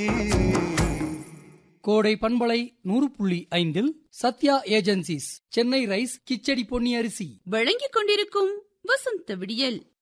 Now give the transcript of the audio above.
கோடை பண்பலை 100.5 Sathya agencies Chennai rice khichdi Ponni அரிசி வழங்கிக் கொண்டிருக்கும் வசந்த விடியல்.